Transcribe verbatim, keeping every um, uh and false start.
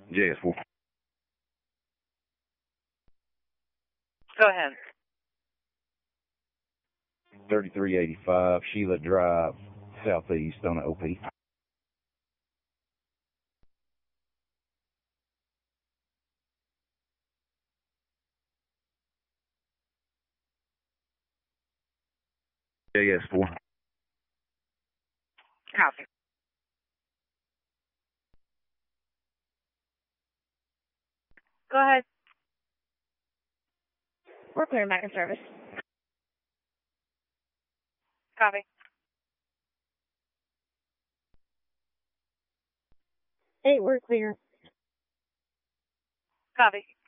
J S four. Go ahead. thirty-three eighty-five Sheila Drive, Southeast on the O P. J S four. Copy. Go ahead. We're clearing back in service. Copy. Hey, we're clear. Copy.